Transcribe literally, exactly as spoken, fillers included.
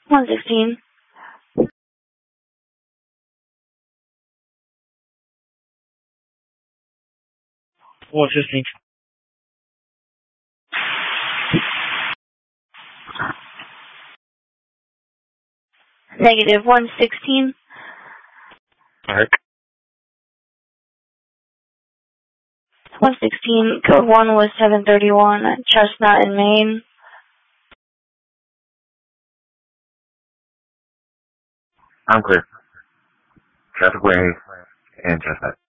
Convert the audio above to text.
one sixteen. one fifteen. Negative one sixteen. Alright. one sixteen, code one was seven thirty-one, Chestnut in Maine. I'm clear. Traffic way and Chestnut.